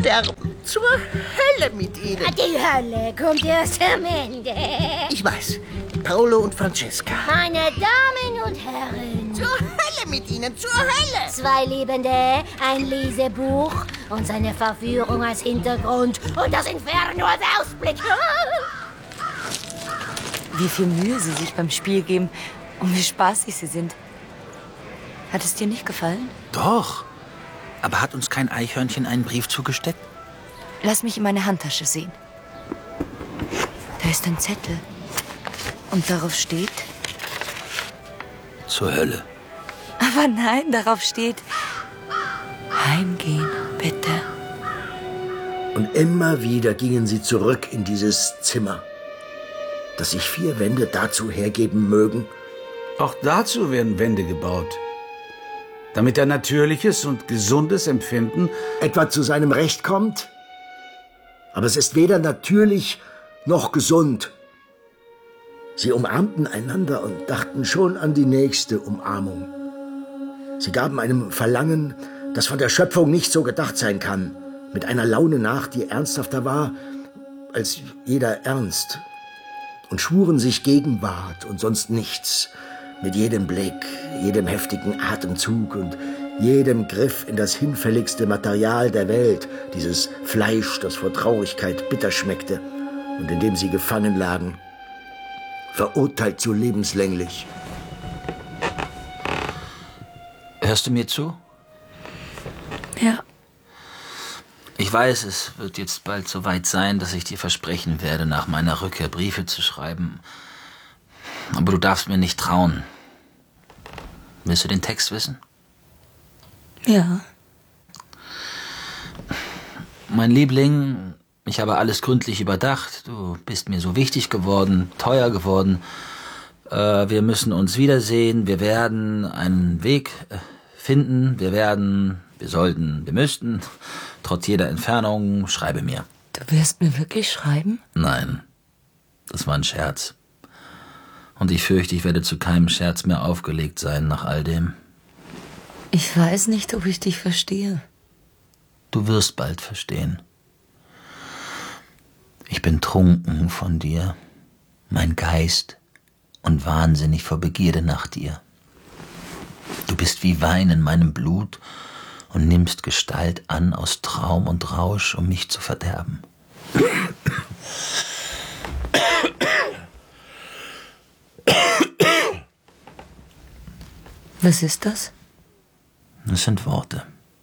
sterben. Zur Hölle mit Ihnen. Die Hölle kommt erst am Ende. Ich weiß. Paolo und Francesca. Meine Damen und Herren. Zur Hölle mit Ihnen, zur Hölle. 2 Liebende, ein Lesebuch und seine Verführung als Hintergrund und das Inferno als Ausblick. Wie viel Mühe Sie sich beim Spiel geben und wie spaßig Sie sind. Hat es dir nicht gefallen? Doch. Aber hat uns kein Eichhörnchen einen Brief zugesteckt? Lass mich in meine Handtasche sehen. Da ist ein Zettel. Und darauf steht... Zur Hölle. Aber nein, darauf steht... Heimgehen, bitte. Und immer wieder gingen sie zurück in dieses Zimmer, dass sich 4 Wände dazu hergeben mögen. Auch dazu werden Wände gebaut, damit ein natürliches und gesundes Empfinden Etwa zu seinem Recht kommt. Aber es ist weder natürlich noch gesund. Sie umarmten einander und dachten schon an die nächste Umarmung. Sie gaben einem Verlangen, das von der Schöpfung nicht so gedacht sein kann, mit einer Laune nach, die ernsthafter war als jeder Ernst, und schwuren sich Gegenwart und sonst nichts, mit jedem Blick, jedem heftigen Atemzug und jedem Griff in das hinfälligste Material der Welt, dieses Fleisch, das vor Traurigkeit bitter schmeckte und in dem sie gefangen lagen, verurteilt zu lebenslänglich. Hörst du mir zu? Ja. Ich weiß, es wird jetzt bald so weit sein, dass ich dir versprechen werde, nach meiner Rückkehr Briefe zu schreiben. Aber du darfst mir nicht trauen. Willst du den Text wissen? Ja. Mein Liebling, ich habe alles gründlich überdacht. Du bist mir so wichtig geworden, teuer geworden. Wir müssen uns wiedersehen. Wir werden einen Weg finden. Wir sollten, wir müssten. Trotz jeder Entfernung, schreibe mir. Du wirst mir wirklich schreiben? Nein, das war ein Scherz. Und ich fürchte, ich werde zu keinem Scherz mehr aufgelegt sein nach all dem. Ich weiß nicht, ob ich dich verstehe. Du wirst bald verstehen. Ich bin trunken von dir, mein Geist, und wahnsinnig vor Begierde nach dir. Du bist wie Wein in meinem Blut und nimmst Gestalt an aus Traum und Rausch, um mich zu verderben. Was ist das? Das sind Worte.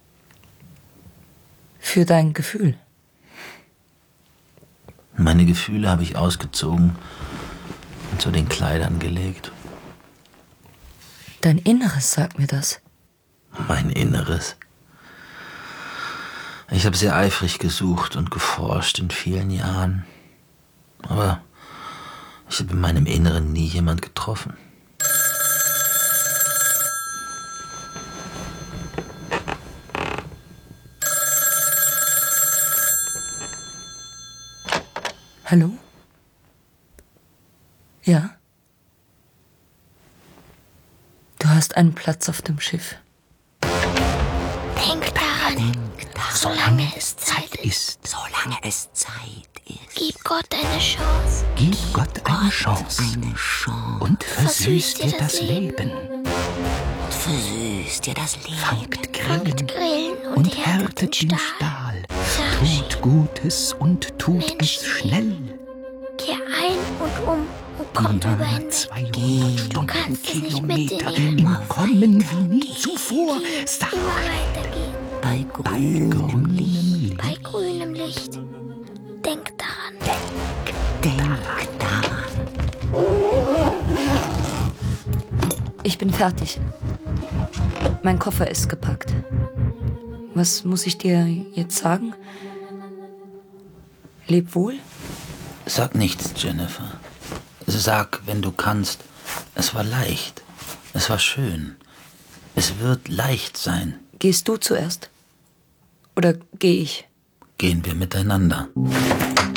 Für dein Gefühl. Meine Gefühle habe ich ausgezogen und zu den Kleidern gelegt. Dein Inneres sagt mir das. Mein Inneres. Ich habe sehr eifrig gesucht und geforscht in vielen Jahren. Aber ich habe in meinem Inneren nie jemand getroffen. Hallo? Ja? Du hast einen Platz auf dem Schiff. Denk daran, Solange es Zeit ist. Solange es Zeit ist. gib Gott eine Chance. Gib Gott eine Chance. Eine Chance. Und versüß dir das Leben. Versüß dir das Leben. Fangt Grillen Grillen und härtet den Stahl. Tut Gutes und tut es schnell. Kehr ein und um und kommt über hinweg. 200 Du kannst es nicht mit den Stundenkilometer Ehren im Kommen wie nie zuvor. Sag immer weitergehen. Bei bei grünem grünem Licht. Bei grünem Licht. Denk daran. Denk daran. Ich bin fertig. Mein Koffer ist gepackt. Was muss ich dir jetzt sagen? Leb wohl? Sag nichts, Jennifer. Sag, wenn du kannst, es war leicht. Es war schön. Es wird leicht sein. Gehst du zuerst? Oder gehe ich? Gehen wir miteinander.